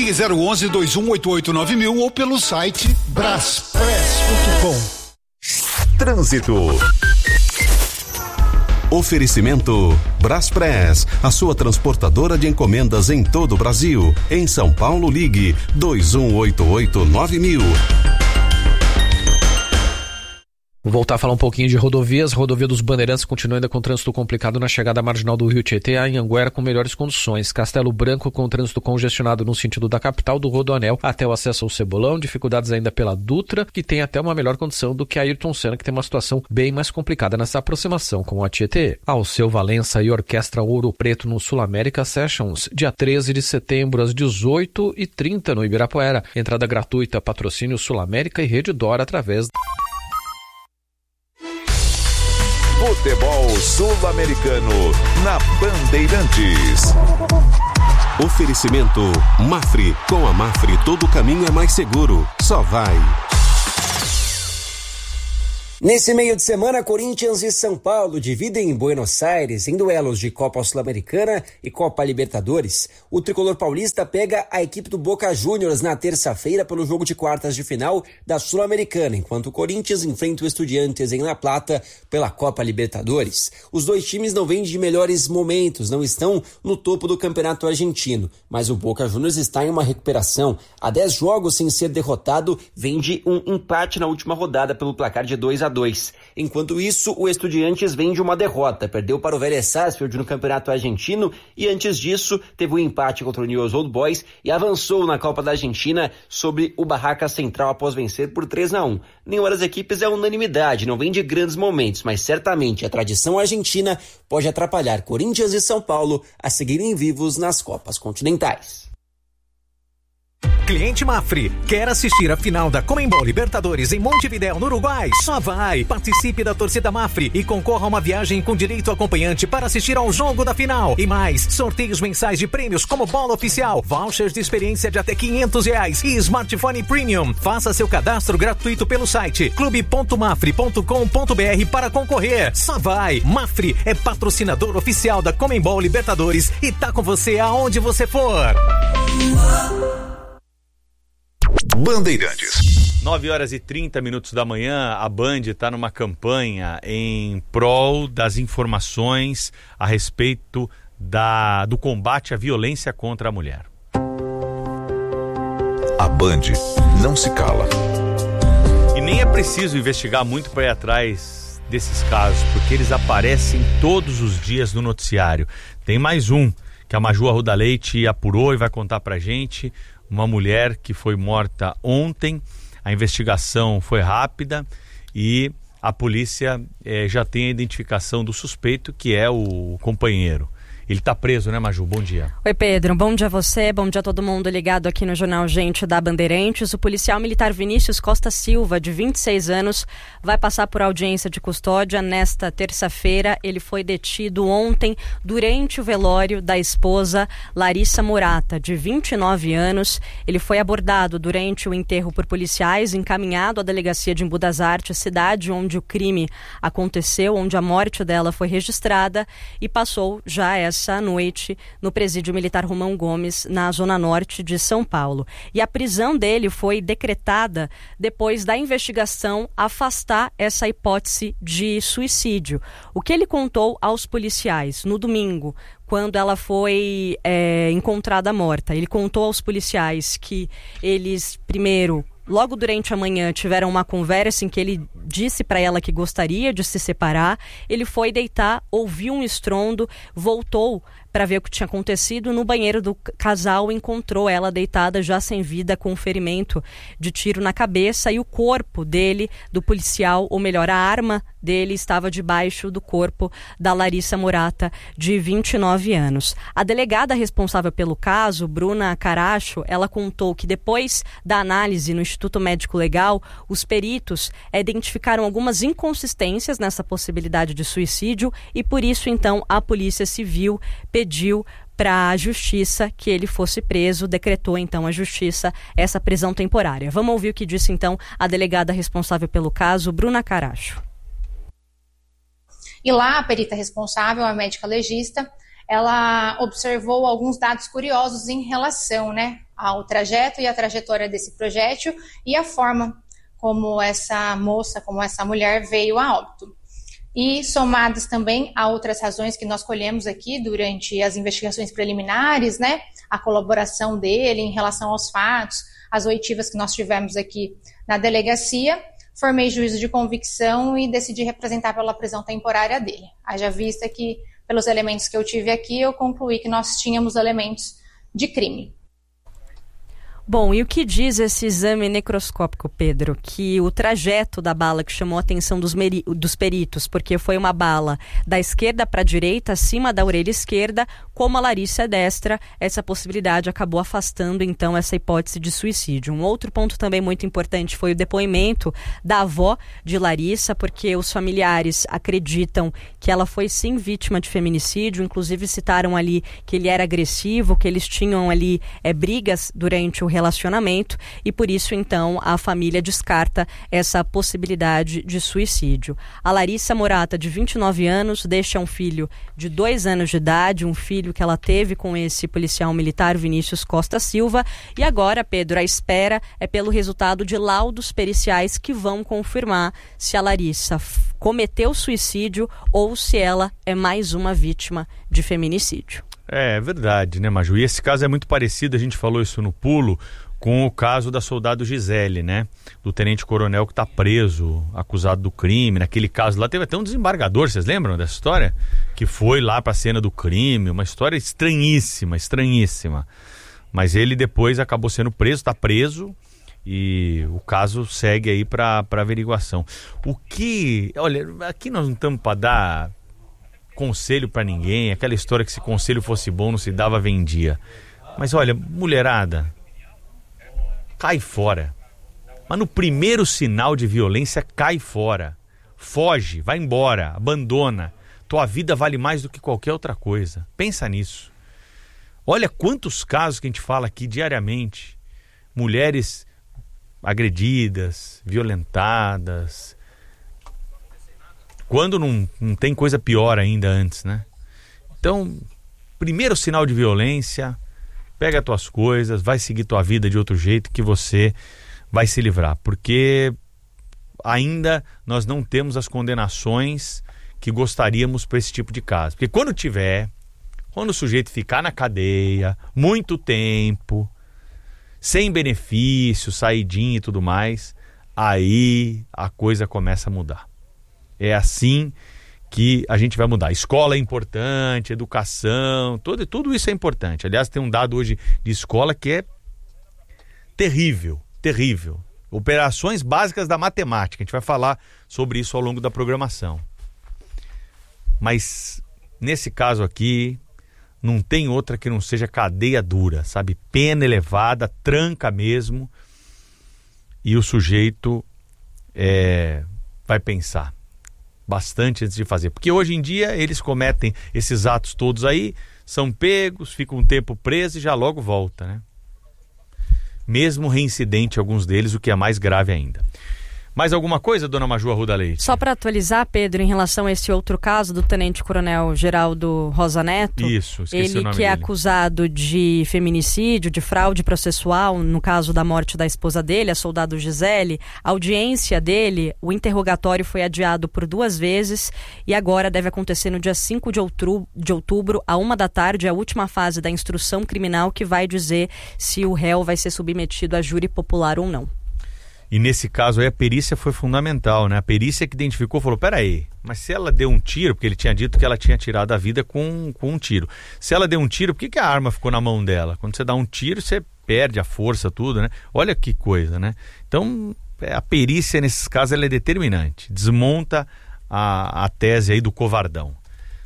Ligue 011-2188-9000 ou pelo site braspress.com. Trânsito. Oferecimento Braspress, a sua transportadora de encomendas em todo o Brasil. Em São Paulo, ligue 2188-9000. Vou voltar a falar um pouquinho de rodovias. Rodovia dos Bandeirantes continua ainda com trânsito complicado na chegada marginal do Rio Tietê a Anhanguera com melhores condições. Castelo Branco com trânsito congestionado no sentido da capital, do Rodoanel até o acesso ao Cebolão. Dificuldades ainda pela Dutra, que tem até uma melhor condição do que a Ayrton Senna, que tem uma situação bem mais complicada nessa aproximação com a Tietê. Alceu Valença e Orquestra Ouro Preto no Sul América Sessions, dia 13 de setembro às 18h30 no Ibirapuera. Entrada gratuita, patrocínio Sul América e Rede Dora através Futebol Sul-Americano na Bandeirantes. Oferecimento Mafre. Com a Mafre todo caminho é mais seguro. Só vai. Nesse meio de semana, Corinthians e São Paulo dividem em Buenos Aires em duelos de Copa Sul-Americana e Copa Libertadores. O tricolor paulista pega a equipe do Boca Juniors na terça-feira pelo jogo de quartas de final da Sul-Americana, enquanto o Corinthians enfrenta o Estudiantes em La Plata pela Copa Libertadores. Os dois times não vêm de melhores momentos, não estão no topo do campeonato argentino, mas o Boca Juniors está em uma recuperação. Há 10 jogos sem ser derrotado, vem de um empate na última rodada pelo placar de 2-2. Enquanto isso, o Estudiantes vem de uma derrota, perdeu para o Vélez Sarsfield no Campeonato Argentino e antes disso teve um empate contra o Newell's Old Boys e avançou na Copa da Argentina sobre o Barraca Central após vencer por 3-1. Nenhuma das equipes é unanimidade, não vem de grandes momentos, mas certamente a tradição argentina pode atrapalhar Corinthians e São Paulo a seguirem vivos nas Copas Continentais. Cliente Mafre, quer assistir a final da Conmebol Libertadores em Montevidéu, no Uruguai? Só vai! Participe da torcida Mafre e concorra a uma viagem com direito acompanhante para assistir ao jogo da final. E mais, sorteios mensais de prêmios como bola oficial, vouchers de experiência de até R$500 e smartphone premium. Faça seu cadastro gratuito pelo site clube.mafre.com.br para concorrer. Só vai! Mafre é patrocinador oficial da Conmebol Libertadores e tá com você aonde você for. Bandeirantes. 9h30 da manhã, a Band está numa campanha em prol das informações a respeito do combate à violência contra a mulher. A Band não se cala. E nem é preciso investigar muito para ir atrás desses casos, porque eles aparecem todos os dias no noticiário. Tem mais um que a Maju Arruda Leite apurou e vai contar pra gente. Uma mulher que foi morta ontem, a investigação foi rápida e a polícia já tem a identificação do suspeito, que é o companheiro. Ele está preso, né, Maju? Bom dia. Oi, Pedro. Bom dia a você, bom dia a todo mundo ligado aqui no Jornal Gente da Bandeirantes. O policial militar Vinícius Costa Silva, de 26 anos, vai passar por audiência de custódia nesta terça-feira. Ele foi detido ontem durante o velório da esposa Larissa Murata, de 29 anos. Ele foi abordado durante o enterro por policiais, encaminhado à delegacia de Embu das Artes, cidade onde o crime aconteceu, onde a morte dela foi registrada, e passou já essa noite no presídio militar Romão Gomes, na zona norte de São Paulo. E a prisão dele foi decretada depois da investigação afastar essa hipótese de suicídio. O que ele contou aos policiais no domingo, quando ela foi encontrada morta, ele contou aos policiais que eles, primeiro, logo durante a manhã, tiveram uma conversa em que ele disse para ela que gostaria de se separar. Ele foi deitar, ouviu um estrondo, voltou para ver o que tinha acontecido. No banheiro do casal, encontrou ela deitada, já sem vida, com um ferimento de tiro na cabeça, e o corpo dele, do policial, ou melhor, a arma dele, estava debaixo do corpo da Larissa Murata, de 29 anos. A delegada responsável pelo caso, Bruna Caracho, ela contou que depois da análise no Instituto Médico Legal, os peritos identificaram algumas inconsistências nessa possibilidade de suicídio e, por isso, então, a Polícia Civil pediu para a Justiça que ele fosse preso, decretou então a Justiça essa prisão temporária. Vamos ouvir o que disse então a delegada responsável pelo caso, Bruna Caracho. E lá a perita responsável, a médica legista, ela observou alguns dados curiosos em relação, ao trajeto e a trajetória desse projétil e a forma como essa moça, como essa mulher veio a óbito. E somadas também a outras razões que nós colhemos aqui durante as investigações preliminares, né? A colaboração dele em relação aos fatos, as oitivas que nós tivemos aqui na delegacia, formei juízo de convicção e decidi representar pela prisão temporária dele. Haja vista que, pelos elementos que eu tive aqui, eu concluí que nós tínhamos elementos de crime. Bom, e o que diz esse exame necroscópico, Pedro? Que o trajeto da bala que chamou a atenção dos peritos, porque foi uma bala da esquerda para a direita, acima da orelha esquerda, como a Larissa é destra, essa possibilidade acabou afastando, então, essa hipótese de suicídio. Um outro ponto também muito importante foi o depoimento da avó de Larissa, porque os familiares acreditam que ela foi, sim, vítima de feminicídio, inclusive citaram ali que ele era agressivo, que eles tinham ali brigas durante o relacionamento e por isso então a família descarta essa possibilidade de suicídio. A Larissa Morata, de 29 anos, deixa um filho de 2 anos de idade, um filho que ela teve com esse policial militar Vinícius Costa Silva, e agora, Pedro, a espera é pelo resultado de laudos periciais que vão confirmar se a Larissa cometeu suicídio ou se ela é mais uma vítima de feminicídio. É verdade, né, Maju? E esse caso é muito parecido, a gente falou isso no pulo, com o caso da soldado Gisele, né? Do tenente-coronel que está preso, acusado do crime. Naquele caso lá teve até um desembargador, vocês lembram dessa história? Que foi lá para a cena do crime, uma história estranhíssima. Mas ele depois acabou sendo preso, está preso, e o caso segue aí para averiguação. Olha, aqui nós não estamos para dar conselho para ninguém, aquela história que se conselho fosse bom não se dava, vendia. Mas olha, mulherada, cai fora. Mas no primeiro sinal de violência, cai fora. Foge, vai embora, abandona. Tua vida vale mais do que qualquer outra coisa. Pensa nisso. Olha quantos casos que a gente fala aqui diariamente. Mulheres agredidas, violentadas. Quando não tem coisa pior ainda antes, né? Então, primeiro sinal de violência, pega as tuas coisas, vai seguir tua vida de outro jeito que você vai se livrar. Porque ainda nós não temos as condenações que gostaríamos para esse tipo de caso. Porque quando o sujeito ficar na cadeia, muito tempo, sem benefício, saidinha e tudo mais, aí a coisa começa a mudar. É assim que a gente vai mudar. Escola é importante, educação, tudo isso é importante. Aliás, tem um dado hoje de escola que é terrível. Operações básicas da matemática. A gente vai falar sobre isso ao longo da programação. Mas, nesse caso aqui, não tem outra que não seja cadeia dura, sabe? Pena elevada, tranca mesmo. E o sujeito vai pensar bastante antes de fazer, porque hoje em dia eles cometem esses atos todos aí, são pegos, ficam um tempo presos e já logo volta, né? Mesmo reincidente alguns deles, o que é mais grave ainda. Mais alguma coisa, dona Maju Arruda Leite? Só para atualizar, Pedro, em relação a esse outro caso do tenente-coronel Geraldo Rosa Neto. Isso, esqueci o nome dele. Ele que é dele. Acusado de feminicídio, de fraude processual, no caso da morte da esposa dele, a soldado Gisele. A audiência dele, o interrogatório foi adiado por 2 vezes e agora deve acontecer no dia 5 de outubro, à 13h, a última fase da instrução criminal que vai dizer se o réu vai ser submetido a júri popular ou não. E nesse caso aí a perícia foi fundamental, né? A perícia que identificou falou, peraí, mas se ela deu um tiro, porque ele tinha dito que ela tinha tirado a vida com um tiro. Se ela deu um tiro, por que a arma ficou na mão dela? Quando você dá um tiro, você perde a força, tudo, né? Olha que coisa, né? Então, a perícia nesses casos ela é determinante. Desmonta a tese aí do covardão.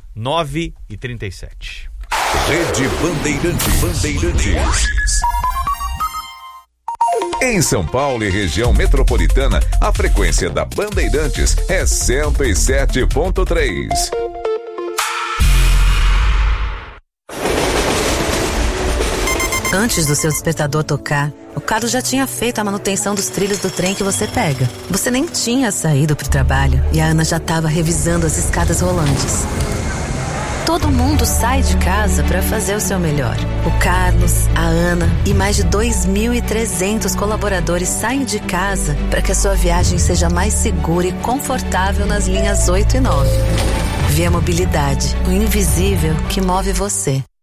9h37. Rede Bandeirantes. Em São Paulo e região metropolitana, a frequência da Bandeirantes é 107.3. Antes do seu despertador tocar, o Carlos já tinha feito a manutenção dos trilhos do trem que você pega. Você nem tinha saído para o trabalho e a Ana já estava revisando as escadas rolantes. todo mundo sai de casa para fazer o seu melhor. O Carlos, a Ana e mais de 2.300 colaboradores saem de casa para que a sua viagem seja mais segura e confortável nas linhas 8 e 9. Via Mobilidade, o invisível que move você.